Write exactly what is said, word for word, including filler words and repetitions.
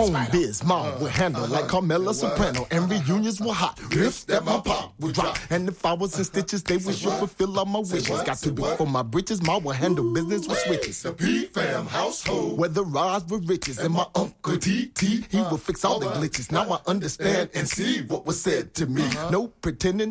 Home biz, mom would handle like Carmela Soprano, and reunions were hot. Gifts that my pop would drop, and if I was in stitches, they would sure fulfill all my wishes. Got to be for my britches, ma would handle business with switches. The P-Fam household, where the rise were riches, and my uncle T T, he would fix all the glitches. Now I understand and see what was said to me. No pretending.